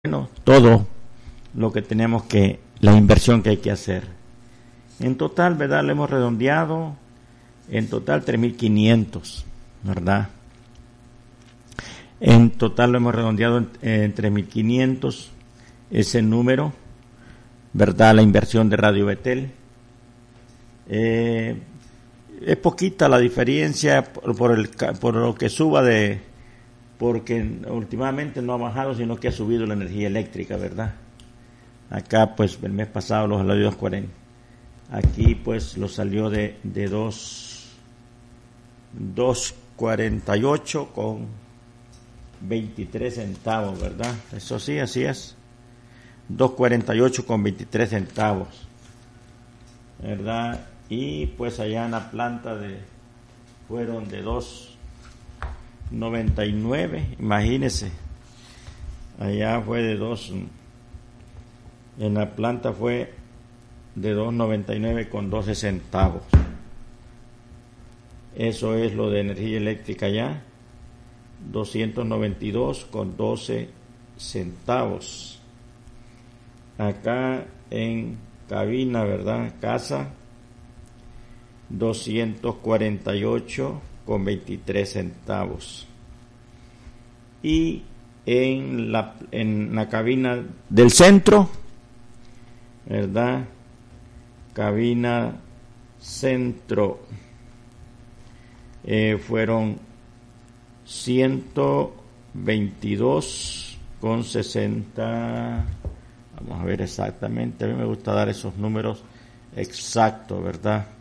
bueno, todo lo que tenemos la inversión que hay que hacer. En total, ¿verdad? Lo hemos redondeado, en total 3.500, ¿verdad? En total lo hemos redondeado en 3.500, ese número, ¿verdad? La inversión de Radio Betel. Es poquita la diferencia por lo que suba porque últimamente no ha bajado, sino que ha subido la energía eléctrica, ¿verdad? Acá, pues, el mes pasado lo salió de 2.40. Aquí, pues, lo salió de 2.48 con 23 centavos, ¿verdad? Eso sí, así es. 2.48 con 23 centavos, ¿verdad? Y, pues, allá en la planta fueron de 2.99, imagínense. Allá fue de 2, en la planta fue de 2.99 con 12 centavos. Eso es lo de energía eléctrica allá, 292 con 12 centavos. Acá en cabina, ¿verdad? Casa, 248 con 23 centavos. Y en la cabina del centro, ¿verdad? Cabina centro, fueron 122 con 60. Vamos a ver exactamente, a mí me gusta dar esos números exactos, ¿verdad?